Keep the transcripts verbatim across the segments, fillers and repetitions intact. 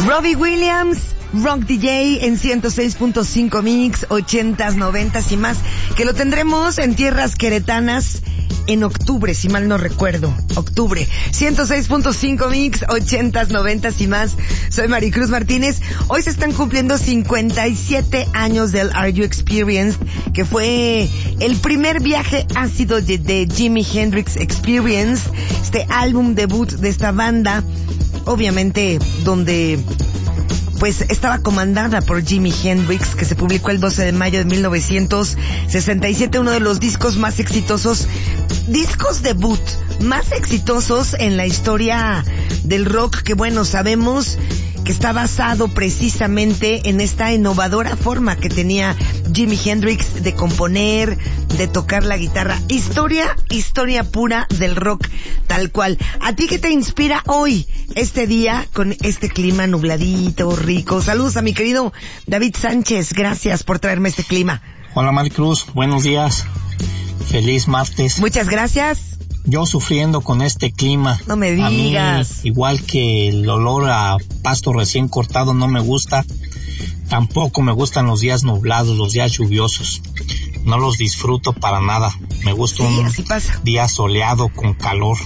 Robbie Williams, Rock D J en ciento seis punto cinco Mix, ochentas, noventas y más, que lo tendremos en tierras queretanas en octubre, si mal no recuerdo. Octubre. ciento seis punto cinco Mix, ochentas, noventas y más. Soy Maricruz Martínez. Hoy se están cumpliendo cincuenta y siete años del Are You Experienced, que fue el primer viaje ácido de, de Jimi Hendrix Experience, este álbum debut de esta banda, obviamente donde pues estaba comandada por Jimi Hendrix, que se publicó el doce de mayo de mil novecientos sesenta y siete, uno de los discos más exitosos, discos debut más exitosos en la historia del rock, que bueno, sabemos que está basado precisamente en esta innovadora forma que tenía Jimi Hendrix de componer, de tocar la guitarra. Historia, historia pura del rock, tal cual. ¿A ti qué te inspira hoy, este día, con este clima nubladito, rico? Saludos a mi querido David Sánchez, gracias por traerme este clima. Hola Maricruz, buenos días, feliz martes. Muchas gracias. Yo sufriendo con este clima. No me digas. A mí, igual que el olor a pasto recién cortado no me gusta, tampoco me gustan los días nublados, los días lluviosos. No los disfruto para nada. Me gusta sí, un así pasa. Día soleado con calor.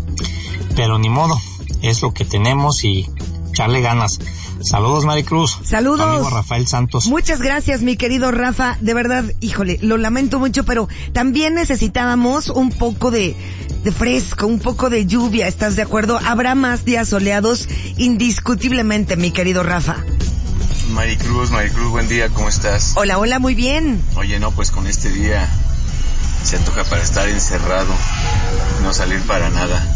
Pero ni modo, es lo que tenemos y echarle ganas. Saludos, Maricruz. Saludos. Tu amigo Rafael Santos. Muchas gracias, mi querido Rafa. De verdad, híjole, lo lamento mucho, pero también necesitábamos un poco de, de fresco, un poco de lluvia. ¿Estás de acuerdo? Habrá más días soleados, indiscutiblemente, mi querido Rafa. Maricruz, Maricruz, buen día, ¿cómo estás? Hola, hola, muy bien. Oye, no, pues con este día se antoja para estar encerrado, no salir para nada.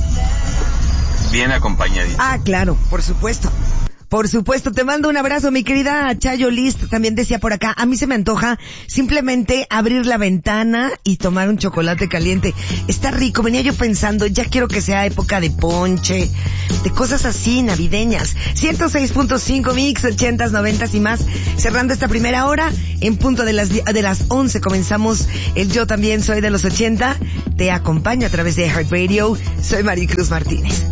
Bien acompañadito. Ah, claro, por supuesto. Por supuesto, te mando un abrazo, mi querida Chayo List, también decía por acá, a mí se me antoja simplemente abrir la ventana y tomar un chocolate caliente. Está rico, venía yo pensando, ya quiero que sea época de ponche, de cosas así, navideñas. ciento seis punto cinco Mix, ochentas, noventas y más, cerrando esta primera hora, en punto de las de las once comenzamos el Yo También Soy de los ochenta, te acompaño a través de iHeartRadio, soy Maricruz Martínez.